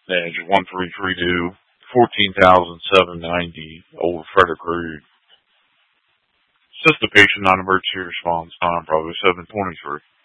Manager 1332, 14,790, Old Frederick Road. Assist the patient on emergency response time, probably 723.